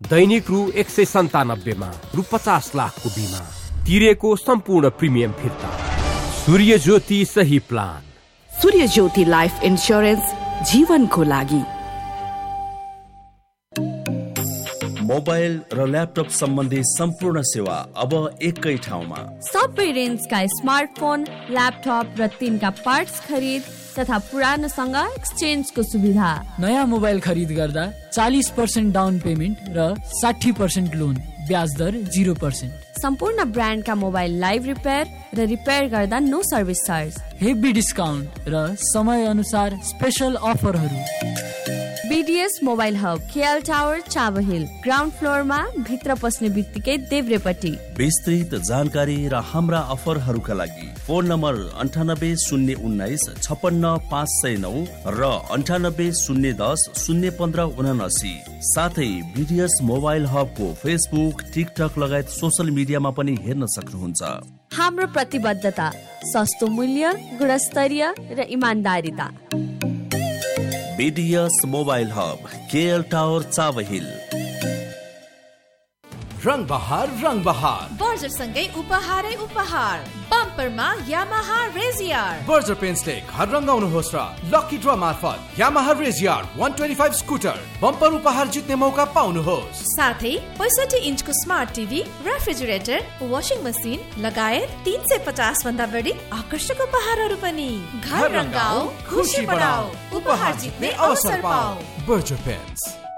दैनिक रु 197 मा रु 50 लाखको बिमा, तिरेको सम्पूर्ण प्रिमियम फिर्ता। सूर्य ज्योति सही प्लान। सूर्य ज्योति लाइफ इन्स्योरेन्स, जीवनको लागि। मोबाइल र ल्यापटप सम्बन्धी सम्पूर्ण सेवा अब एकै ठाउँमा। सबै रेन्जका स्मार्टफोन, ल्यापटप र तिनका पार्ट्स खरिद तथा पुरानोसँग एक्सचेन्जको सुविधा। नयाँ मोबाइल खरिद गर्दा 40% डाउन पेमेन्ट र 60% लोन, ब्याज दर 0%। सम्पूर्ण ब्रान्डका मोबाइल लाइभ रिपेयर र रिपेयर गर्दा no service charge. Heavy discount र समय अनुसार स्पेशल अफरहरू। BDS mobile hub, KL tower, Chabahil, ground फ्लोरमा, भित्र पस्ने बित्तिकै देब्रेपट्टि। विस्तृत जानकारी र हाम्रा अफरहरूका लागि फोन नम्बर 9801956509 र 9801001579। साथै BDS मोबाइल हबको फेसबुक, टिकटक लगायत सोशल मिडियामा पनि हेर्न सक्नुहुन्छ। हाम्रो प्रतिबद्धता सस्तो मूल्य, गुणस्तरीय र इमान्दारिता। BDS mobile hub, KL tower, Chabahil. रङ बहार बर्जर सँगै उपहारै उपहार। बम्परमा यामाहा रेजियर। बर्जर पेन्ट्सले घर रङ्गाउनुहोस् र लकी ड्र मार्फत यामाहा रेजियर 125 स्कुटर बम्पर उपहार जित्ने मौका पाउनुहोस्। साथै 65 इन्चको smart TV, refrigerator, washing machine लगायत 350 भन्दा बढी आकर्षक उपहारहरू पनि। घर रङ्गाऊ, खुसी बढाऊ, उपहार जित्ने अवसर पाऊ। Berger paints.